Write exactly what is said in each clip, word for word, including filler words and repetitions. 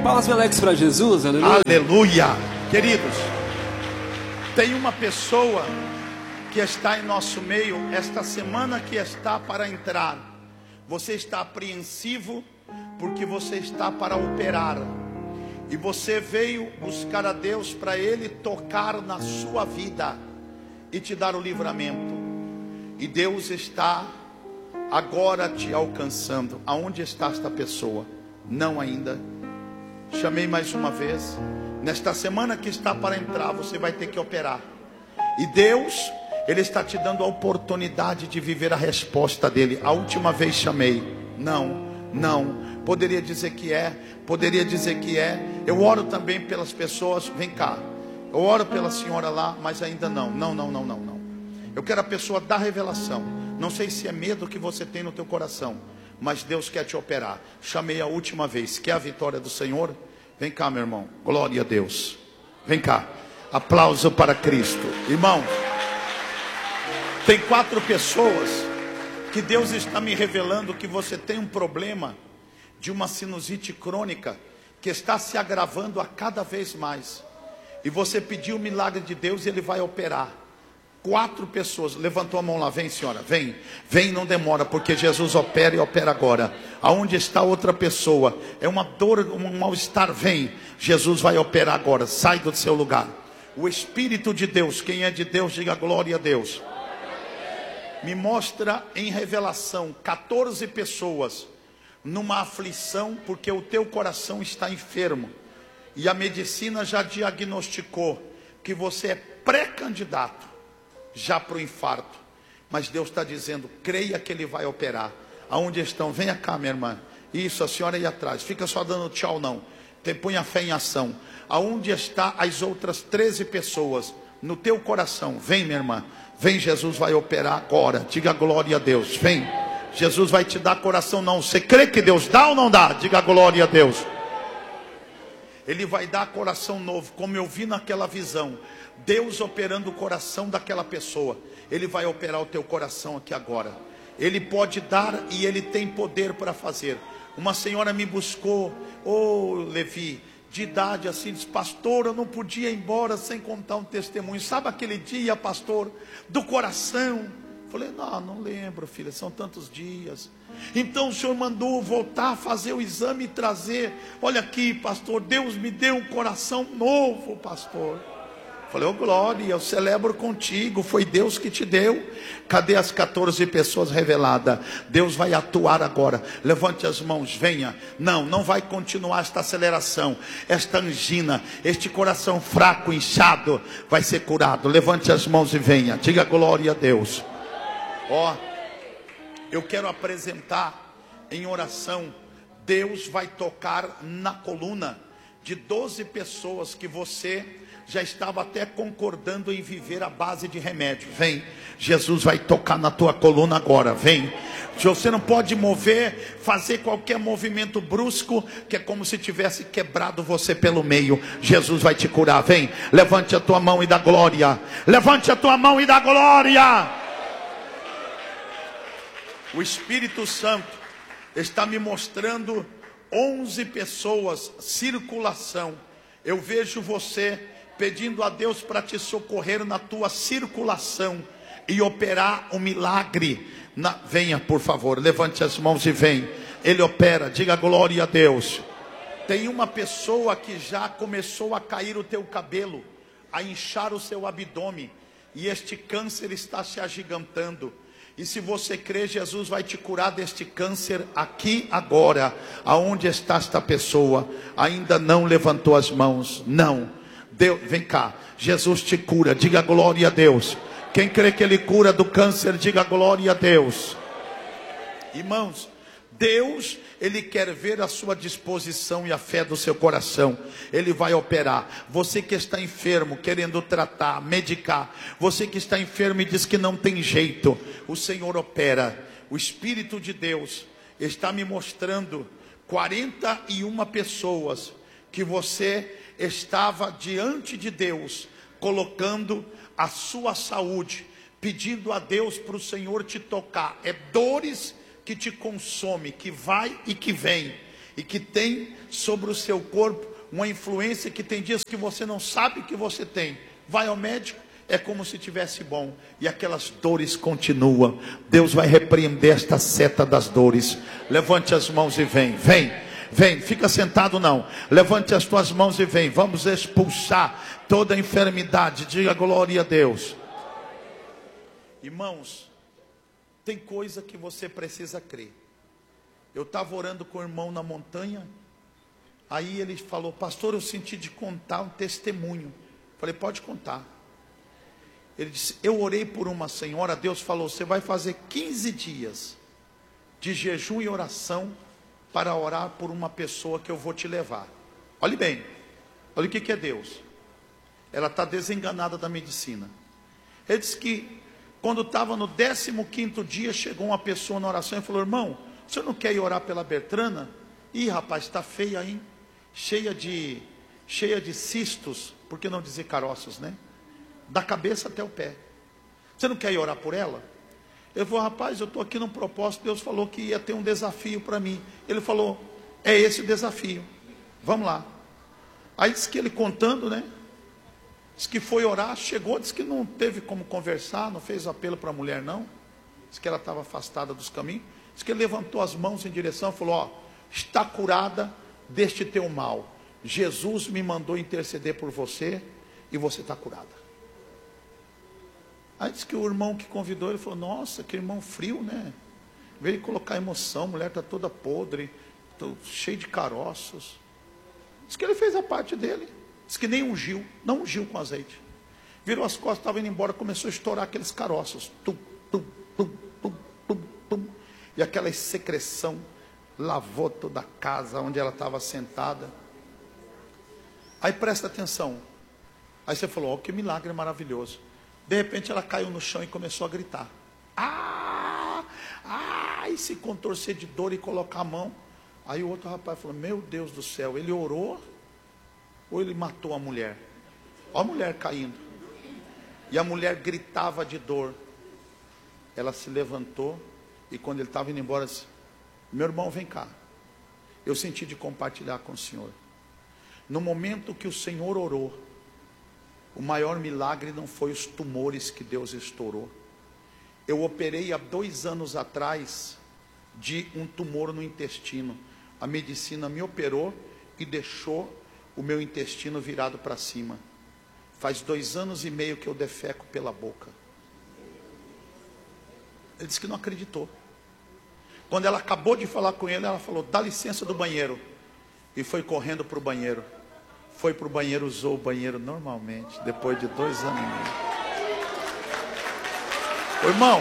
Palmas bem alegres para Jesus, aleluia. Aleluia. Queridos, tem uma pessoa que está em nosso meio esta semana que está para entrar. Você está apreensivo porque você está para operar. E você veio buscar a Deus para Ele tocar na sua vida e te dar o livramento. E Deus está agora te alcançando. Aonde está esta pessoa? Não ainda. Chamei mais uma vez. Nesta semana que está para entrar, você vai ter que operar. E Deus, Ele está te dando a oportunidade de viver a resposta dEle. A última vez chamei. Não, não. Poderia dizer que é, poderia dizer que é. Eu oro também pelas pessoas. Vem cá. Eu oro pela senhora lá, mas ainda não. Não, não, não, não, não. Eu quero a pessoa da revelação. Não sei se é medo que você tem no teu coração, mas Deus quer te operar. Chamei a última vez. Quer a vitória do Senhor? Vem cá, meu irmão. Glória a Deus. Vem cá. Aplauso para Cristo. Irmão, tem quatro pessoas que Deus está me revelando que você tem um problema de uma sinusite crônica que está se agravando a cada vez mais. E você pediu o milagre de Deus e Ele vai operar. Quatro pessoas, levantou a mão lá, vem senhora, vem, vem, não demora, porque Jesus opera e opera agora. Aonde está outra pessoa? É uma dor, um mal-estar, vem, Jesus vai operar agora, sai do seu lugar. O Espírito de Deus, quem é de Deus, diga glória a Deus. Me mostra em revelação, quatorze pessoas numa aflição, porque o teu coração está enfermo. E a medicina já diagnosticou que você é pré-candidato já para o infarto. Mas Deus está dizendo, creia que Ele vai operar. Aonde estão? Venha cá, minha irmã. Isso, a senhora aí atrás. Fica só dando tchau não. Põe a fé em ação. Aonde está as outras treze pessoas? No teu coração. Vem, minha irmã. Vem, Jesus vai operar agora. Diga glória a Deus. Vem. Jesus vai te dar coração não. Você crê que Deus dá ou não dá? Diga glória a Deus. Ele vai dar coração novo, como eu vi naquela visão. Deus operando o coração daquela pessoa. Ele vai operar o teu coração aqui agora. Ele pode dar e Ele tem poder para fazer. Uma senhora me buscou, ô Levi, de idade assim, disse, pastor, eu não podia ir embora sem contar um testemunho. Sabe aquele dia, pastor, do coração? Falei, não, não lembro, filha, são tantos dias. Então o senhor mandou voltar a fazer o exame e trazer. Olha aqui, pastor, Deus me deu um coração novo, pastor. Falei, oh glória, eu celebro contigo, foi Deus que te deu. Cadê as quatorze pessoas reveladas? Deus vai atuar agora. Levante as mãos, venha. Não, não vai continuar esta aceleração, esta angina, este coração fraco, inchado, vai ser curado. Levante as mãos e venha, diga glória a Deus. Ó, eu quero apresentar em oração. Deus vai tocar na coluna de doze pessoas que você já estava até concordando em viver à base de remédio. Vem, Jesus vai tocar na tua coluna agora, vem. Você não pode mover, fazer qualquer movimento brusco, que é como se tivesse quebrado você pelo meio. Jesus vai te curar, vem. Levante a tua mão e dá glória. Levante a tua mão e dá glória. O Espírito Santo está me mostrando onze pessoas, circulação. Eu vejo você pedindo a Deus para te socorrer na tua circulação e operar um milagre. Na... Venha, por favor, levante as mãos e vem. Ele opera, diga glória a Deus. Tem uma pessoa que já começou a cair o teu cabelo, a inchar o seu abdômen, e este câncer está se agigantando. E se você crê, Jesus vai te curar deste câncer aqui agora. Aonde está esta pessoa? Ainda não levantou as mãos? Não. Deus, vem cá, Jesus te cura, diga glória a Deus. Quem crê que Ele cura do câncer, diga glória a Deus. Irmãos, Deus, Ele quer ver a sua disposição e a fé do seu coração. Ele vai operar. Você que está enfermo, querendo tratar, medicar, você que está enfermo e diz que não tem jeito, o Senhor opera. O Espírito de Deus está me mostrando quarenta e uma pessoas que você estava diante de Deus, colocando a sua saúde, pedindo a Deus para o Senhor te tocar. É dores que te consome, que vai e que vem. e que tem sobre o seu corpo uma influência que tem dias que você não sabe que você tem. Vai ao médico, é como se tivesse bom, e aquelas dores continuam. Deus vai repreender esta seta das dores. Levante as mãos e vem, vem, vem, fica sentado não. Levante as tuas mãos e vem. Vamos expulsar toda enfermidade. Diga glória a Deus. Irmãos, tem coisa que você precisa crer. Eu estava orando com o irmão na montanha. Aí ele falou: pastor, eu senti de contar um testemunho. Falei: pode contar. Ele disse: eu orei por uma senhora. Deus falou: você vai fazer quinze dias de jejum e oração para orar por uma pessoa que eu vou te levar. Olhe bem, olha o que que é Deus. Ela está desenganada da medicina. Ele disse que quando estava no décimo quinto dia, chegou uma pessoa na oração e falou: irmão, você não quer ir orar pela Bertrana? Ih, rapaz, está feia, hein? Cheia de, cheia de cistos, por que não dizer caroços, né? Da cabeça até o pé. Você não quer ir orar por ela? Eu falei: rapaz, eu estou aqui num propósito. Deus falou que ia ter um desafio para mim. Ele falou: é esse o desafio, vamos lá. Aí disse que ele contando, né? Disse que foi orar, chegou, disse que não teve como conversar, não fez apelo para a mulher não. Disse que ela estava afastada dos caminhos. Disse que ele levantou as mãos em direção e falou: ó, está curada deste teu mal. Jesus me mandou interceder por você e você está curada. Aí disse que o irmão que convidou, ele falou: nossa, que irmão frio, né? Veio colocar emoção, a mulher está toda podre, cheia de caroços. Disse que ele fez a parte dele. Disse que nem ungiu, não ungiu com azeite. Virou as costas, estava indo embora, começou a estourar aqueles caroços. Tum, tum, tum, tum, tum, tum. E aquela secreção lavou toda a casa onde ela estava sentada. Aí presta atenção. Aí você falou: ó, que milagre maravilhoso. De repente ela caiu no chão e começou a gritar. Ah! Ah! E se contorcer de dor e colocar a mão. Aí o outro rapaz falou: meu Deus do céu, ele orou ou ele matou a mulher? Olha a mulher caindo. E a mulher gritava de dor. Ela se levantou e quando ele estava indo embora, disse: meu irmão, vem cá. Eu senti de compartilhar com o senhor. No momento que o senhor orou, o maior milagre não foi os tumores que Deus estourou. Eu operei há dois anos atrás de um tumor no intestino. A medicina me operou e deixou o meu intestino virado para cima. Faz dois anos e meio que eu defeco pela boca. Ele disse que não acreditou. Quando ela acabou de falar com ele, ela falou: dá licença do banheiro. E foi correndo para o banheiro. Foi para o banheiro, usou o banheiro normalmente, depois de dois anos e meio. Ô, irmão,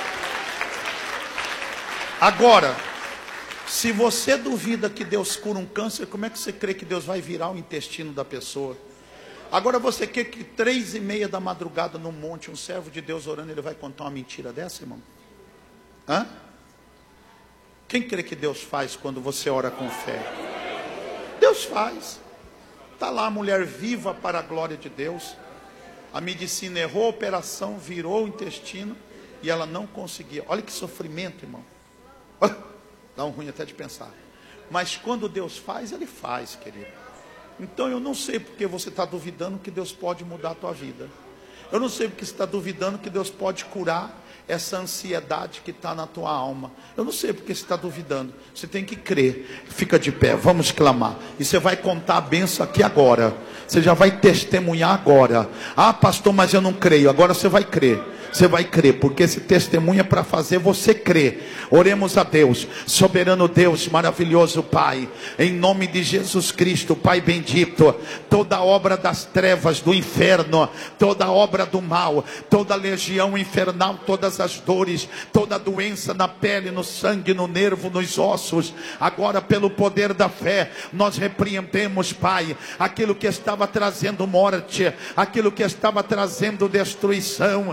agora, se você duvida que Deus cura um câncer, como é que você crê que Deus vai virar o intestino da pessoa? Agora você quer que três e meia da madrugada no monte, um servo de Deus orando, ele vai contar uma mentira dessa, irmão? Hã? Quem crê que Deus faz quando você ora com fé? Deus faz. Está lá a mulher viva para a glória de Deus. A medicina errou a operação, virou o intestino e ela não conseguia. Olha que sofrimento, irmão. Dá um ruim até de pensar. Mas quando Deus faz, Ele faz, querido. Então eu não sei porque você está duvidando que Deus pode mudar a tua vida. Eu não sei porque você está duvidando que Deus pode curar essa ansiedade que está na tua alma. Eu não sei porque você está duvidando. Você tem que crer. Fica de pé, vamos clamar. E você vai contar a bênção aqui agora. Você já vai testemunhar agora. Ah, pastor, mas eu não creio. Agora você vai crer. Você vai crer, porque esse testemunho é para fazer você crer. Oremos a Deus. Soberano Deus, maravilhoso Pai, em nome de Jesus Cristo, Pai bendito, toda obra das trevas, do inferno, toda obra do mal, toda legião infernal, todas as dores, toda doença na pele, no sangue, no nervo, nos ossos, agora pelo poder da fé, nós repreendemos, Pai, aquilo que estava trazendo morte, aquilo que estava trazendo destruição. Meu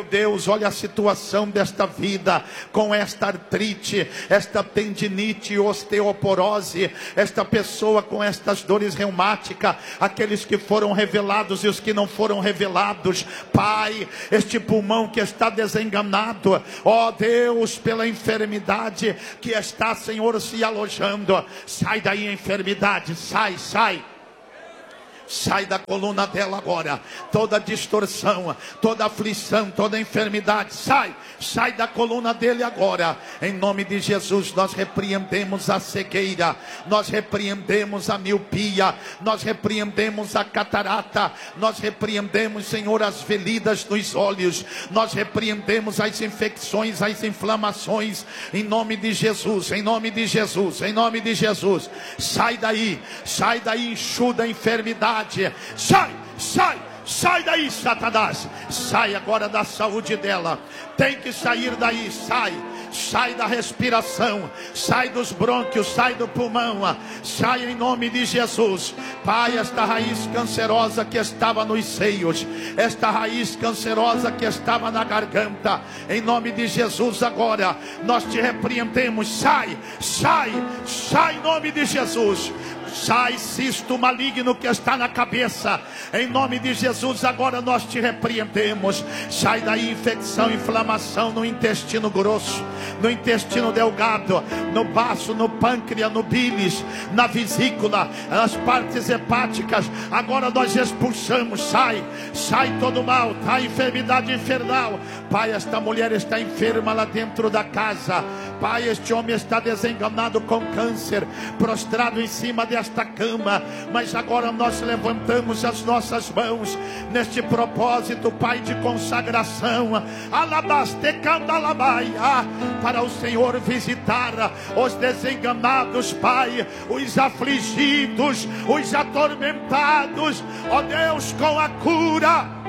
Deus, olha a situação desta vida, com esta artrite, esta tendinite, osteoporose, esta pessoa com estas dores reumáticas, aqueles que foram revelados e os que não foram revelados, Pai, este pulmão que está desenganado, ó Deus, pela enfermidade que está, Senhor, se alojando, sai daí a enfermidade, sai, sai. Sai da coluna dela agora, toda distorção, toda aflição, toda enfermidade, sai, sai da coluna dele agora, em nome de Jesus. Nós repreendemos a cegueira, nós repreendemos a miopia, nós repreendemos a catarata, nós repreendemos, Senhor, as velidas nos olhos, nós repreendemos as infecções, as inflamações, em nome de Jesus, em nome de Jesus, em nome de Jesus. Sai daí, sai daí, enxuda a enfermidade. Sai, sai, sai daí, Satanás. Sai agora da saúde dela. Tem que sair daí, sai. Sai da respiração, sai dos brônquios, sai do pulmão, sai em nome de Jesus. Pai, esta raiz cancerosa que estava nos seios, esta raiz cancerosa que estava na garganta, em nome de Jesus agora, nós te repreendemos. Sai, sai, sai em nome de Jesus. Sai cisto maligno que está na cabeça, em nome de Jesus agora nós te repreendemos. Sai daí infecção, inflamação no intestino grosso, no intestino delgado, no baço, no pâncreas, no bílis, na vesícula, nas partes hepáticas. Agora nós expulsamos, sai, sai todo mal, a enfermidade infernal. Pai, esta mulher está enferma lá dentro da casa. Pai, este homem está desenganado com câncer, prostrado em cima desta cama, mas agora nós levantamos as nossas mãos neste propósito, Pai, de consagração, para o Senhor visitar os desenganados, Pai, os afligidos, os atormentados, ó Deus, com a cura.